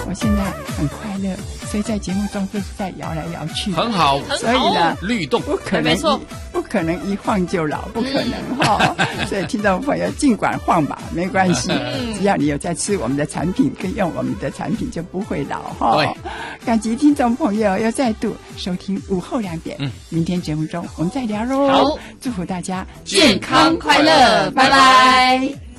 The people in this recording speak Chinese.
我现在很快乐，所以在节目中就是在摇来摇去， 很好， 所以呢， 律动不可能没错， 不可能一晃就老，不可能哈。所以听众朋友尽管晃吧，没关系，只要你有在吃我们的产品，跟用我们的产品，就不会老哈。 对， 感激听众朋友又再度收听午后2点，明天节目中我们再聊喽。 好， 祝福大家健康快乐拜拜。